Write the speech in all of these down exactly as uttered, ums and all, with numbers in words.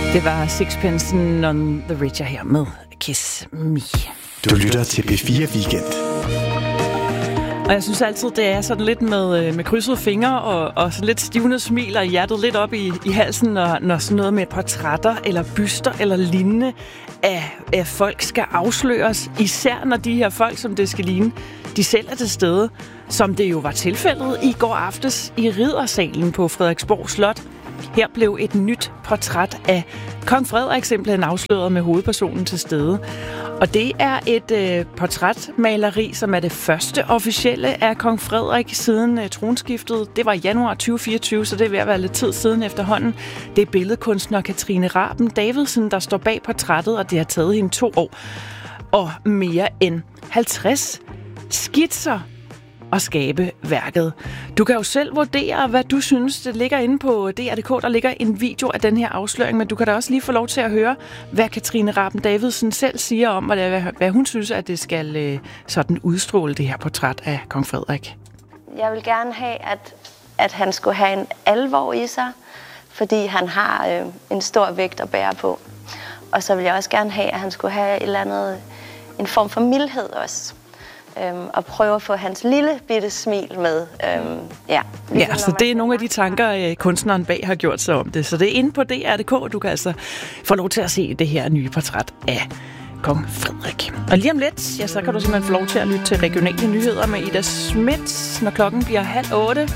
Det var Sixpence None the Richer her med Kiss Me. Du lytter til P fire Weekend. Og jeg synes altid, det er sådan lidt med, med krydsede fingre og, og sådan lidt stivnet smil og hjertet lidt op i, i halsen, når, når sådan noget med portrætter eller byster eller lignende af, af folk skal afsløres. Især når de her folk, som det skal ligne, de selv er til stede, som det jo var tilfældet i går aftes i Riddersalen på Frederiksborg Slot. Her blev et nyt portræt af kong Frederik simpelthen afsløret med hovedpersonen til stede. Og det er et øh, portrætmaleri, som er det første officielle af kong Frederik siden øh, tronskiftet. Det var i januar tyve fireogtyve, så det er ved at være lidt tid siden efterhånden. Det er billedkunstner Katrine Raben Davidsen, der står bag portrættet, og det har taget hende to år og mere end halvtreds skitser at skabe værket. Du kan jo selv vurdere, hvad du synes. Det ligger inde på D R punktum d k, der ligger en video af den her afsløring, men du kan da også lige få lov til at høre, hvad Katrine Raben Davidsen selv siger om, hvad, hvad hun synes, at det skal øh, sådan udstråle det her portræt af kong Frederik. Jeg vil gerne have, at, at han skulle have en alvor i sig, fordi han har øh, en stor vægt at bære på. Og så vil jeg også gerne have, at han skulle have et eller andet, en form for mildhed også. Øhm, og prøve at få hans lille bitte smil med. Øhm, ja, ja, så det er nogle af de tanker, kunstneren bag har gjort sig om det. Så det er inde på D R punktum d k, du kan altså få lov til at se det her nye portræt af kong Frederik. Og lige om lidt, ja, så kan du simpelthen få lov til at lytte til regionale nyheder med Ida Schmidt, når klokken bliver halv otte.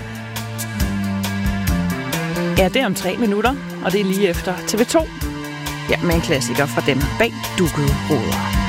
Ja, det er om tre minutter, og det er lige efter T V to. Ja, med en klassiker fra dem bag dukkede hoveder.